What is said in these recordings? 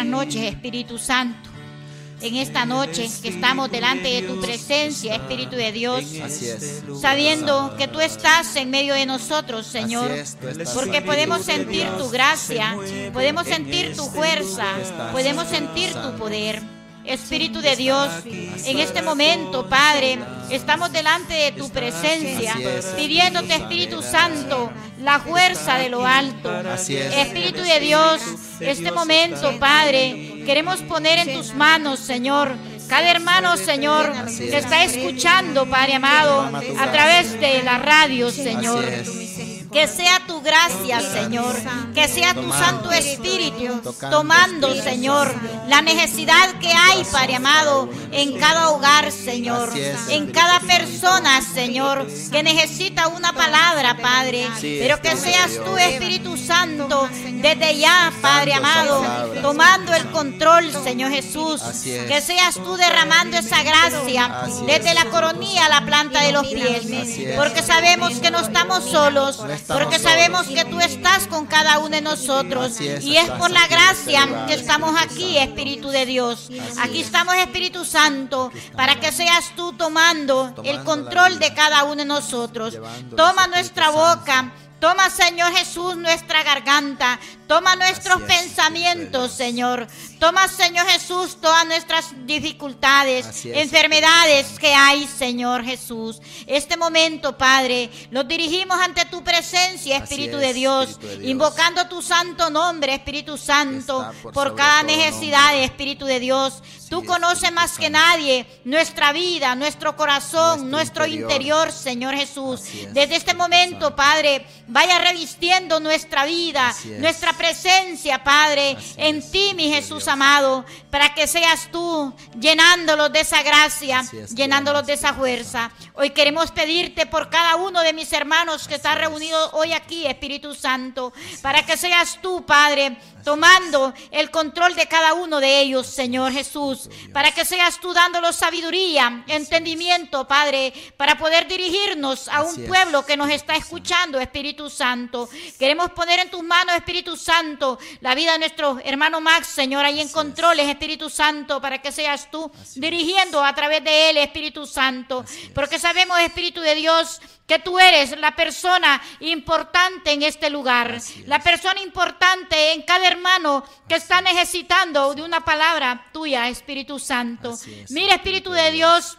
buenas noches, Espíritu Santo. En esta noche que estamos delante de tu presencia, Espíritu de Dios, Así es. sabiendo que tú estás en medio de nosotros, Señor, Así es, tú estás porque aquí. podemos sentir tu gracia, podemos sentir tu fuerza, podemos sentir tu poder. Espíritu de Dios, en este momento, Padre, estamos delante de tu presencia, Así es. pidiéndote, Espíritu Santo, la fuerza de lo alto. Así es. Espíritu de Dios, este momento, Padre, queremos poner en tus manos, Señor, cada hermano, Señor, Así que es. está escuchando, Padre amado, a través de la radio, Señor. Así es. Que sea tu gracia, Señor, que sea tu Santo Espíritu tomando, Señor, la necesidad que hay, Padre amado, en cada hogar, Señor, Así es. en cada persona, Señor, que necesita una palabra, Padre, Sí, pero que Espíritu seas de tú, Dios. Espíritu Santo, desde ya, Padre Dando esa amado, palabra. tomando el control, Señor Jesús, Así es. que seas tú derramando esa gracia Así desde es. la coronilla a la planta de los pies, Así es. porque sabemos que no estamos solos, porque sabemos que tú estás con cada uno de nosotros, Así es, y es estás por la aquí en este gracia lugar, que estamos Espíritu aquí, Santo. Espíritu de Dios. Aquí es. estamos, Espíritu Santo, para que seas tú tomando el Tomando control la de vida. cada uno de nosotros. Llevándonos, Toma Espíritu nuestra Santo. boca. Toma, Señor Jesús, nuestra garganta. Toma nuestros Así es, pensamientos, Espíritu de Señor. Toma, Señor Jesús, todas nuestras dificultades, Así es, enfermedades que hay, Señor Jesús. Este momento, Padre, los dirigimos ante tu presencia, Así Espíritu es, de Dios, Espíritu de Dios. invocando tu santo nombre, Espíritu Santo, Que está por sobre cada todo necesidad, nombre. Espíritu de Dios. Tú es, conoces Espíritu más que Santo. nadie nuestra vida, nuestro corazón, nuestro Nuestro interior, interior. Señor Jesús. Así es, Desde este Espíritu momento, Santo. Padre, vaya revistiendo nuestra vida, Así es. nuestra presencia, Padre, Así en es, ti, mi Espíritu de Jesús Dios. amado, para que seas tú llenándolos de esa gracia, Así es, llenándolos de esa Espíritu fuerza. Hoy queremos pedirte por cada uno de mis hermanos que está reunido hoy aquí, Espíritu Santo, para que seas tú, Padre, tomando el control de cada uno de ellos, Señor Jesús, para que seas tú dándolos sabiduría, entendimiento, Padre, para poder dirigirnos a un Así es. pueblo que nos está escuchando, Espíritu Santo. Queremos poner en tus manos, Espíritu Santo, la vida de nuestro hermano Max, Señor, ahí en Así controles, Espíritu Santo, para que seas tú dirigiendo a través de él, Espíritu Santo, porque sabemos, Espíritu de Dios, que tú eres la persona importante en este lugar, Así es. la persona importante en cada hermano que está necesitando de una palabra tuya, Espíritu Santo. Así es, Mira, Espíritu de Dios,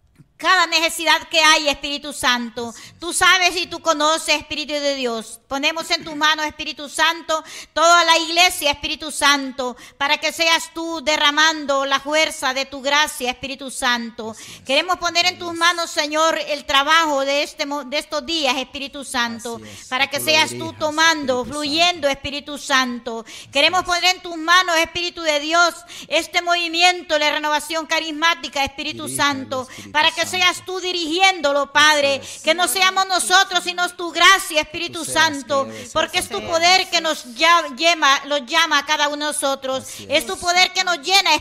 cada necesidad que hay, Espíritu Santo. Tú sabes y tú conoces, Espíritu de Dios. Ponemos en tus manos, Espíritu Santo, toda la iglesia, Espíritu Santo, para que seas tú derramando la fuerza de tu gracia, Espíritu Santo. Queremos poner en tus manos, Señor, el trabajo de estos días, Espíritu Santo, Así es, para que que tú lo seas tú dirijas, tomando, Espíritu fluyendo, Espíritu Santo. Queremos poner en tus manos, Espíritu de Dios, este movimiento, la renovación carismática, Espíritu Dirígelo, Santo, Espíritu para que Santo. seas tú dirigiéndolo, Padre, Así es. que no seamos nosotros, sino tu gracia, Espíritu Tú seas Santo, quien debe ser, porque es tu Señor. poder que nos llama a cada uno de nosotros, Así es tu es. poder que nos llena,